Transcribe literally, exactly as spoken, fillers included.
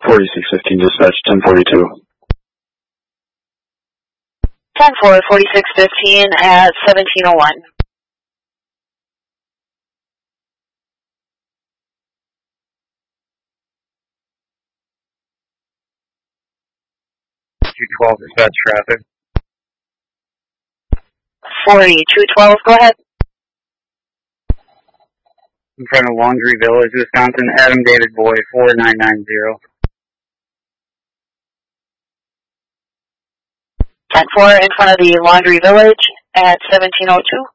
forty-six fifteen dispatch, ten forty-two. ten four, forty-six fifteen at seventeen oh one. two twelve dispatch traffic. forty-two twelve, go ahead. In front of Laundry Village, Wisconsin, Adam David Boy, four nine nine zero. ten four in front of the Laundry Village at seventeen oh two.